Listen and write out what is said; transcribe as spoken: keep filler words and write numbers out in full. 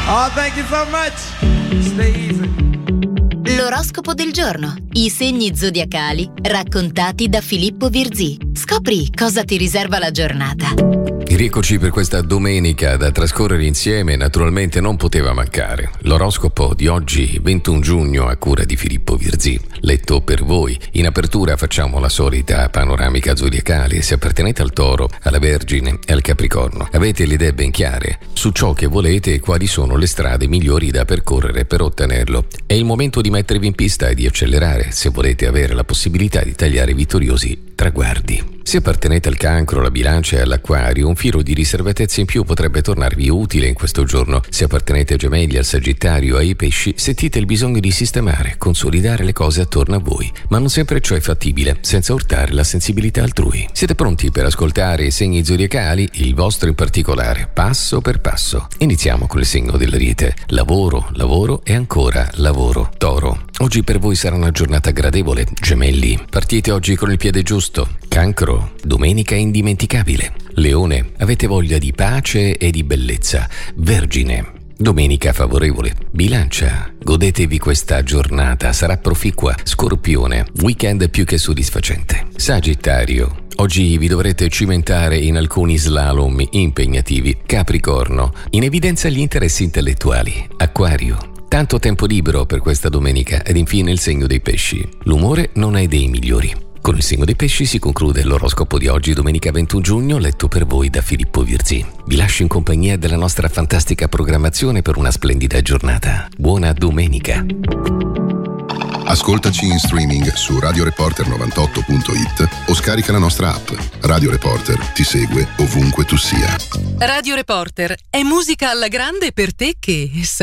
Oh, thank you so much. Stay easy. L'oroscopo del giorno. I segni zodiacali raccontati da Filippo Virzì. Scopri cosa ti riserva la giornata. Rieccoci per questa domenica da trascorrere insieme, naturalmente non poteva mancare l'oroscopo di oggi, ventuno giugno, a cura di Filippo Virzì, letto per voi. In apertura facciamo la solita panoramica zodiacale. Se appartenete al Toro, alla Vergine e al Capricorno, avete le idee ben chiare su ciò che volete e quali sono le strade migliori da percorrere per ottenerlo. È il momento di mettervi in pista e di accelerare se volete avere la possibilità di tagliare vittoriosi traguardi. Se appartenete al Cancro, alla Bilancia e all'Acquario, un filo di riservatezza in più potrebbe tornarvi utile in questo giorno. Se appartenete ai Gemelli, al Sagittario e ai Pesci, sentite il bisogno di sistemare, consolidare le cose attorno a voi, ma non sempre ciò è fattibile senza urtare la sensibilità altrui. Siete pronti per ascoltare i segni zodiacali, il vostro in particolare, passo per passo? Iniziamo con il segno dell'Ariete. Lavoro, lavoro e ancora lavoro. Toro, oggi per voi sarà una giornata gradevole. Gemelli, partite oggi con il piede giusto. Cancro, domenica indimenticabile. Leone, avete voglia di pace e di bellezza. Vergine, domenica favorevole. Bilancia, godetevi questa giornata, sarà proficua. Scorpione, weekend più che soddisfacente. Sagittario, oggi vi dovrete cimentare in alcuni slalom impegnativi. Capricorno, in evidenza gli interessi intellettuali. Acquario, tanto tempo libero per questa domenica. Ed infine il segno dei Pesci, l'umore non ha idee migliori. Con il segno dei Pesci si conclude l'oroscopo di oggi, domenica ventuno giugno, letto per voi da Filippo Virzì. Vi lascio in compagnia della nostra fantastica programmazione per una splendida giornata. Buona domenica. Ascoltaci in streaming su radio reporter novantotto punto it o scarica la nostra app. Radio Reporter ti segue ovunque tu sia. Radio Reporter è musica alla grande per te che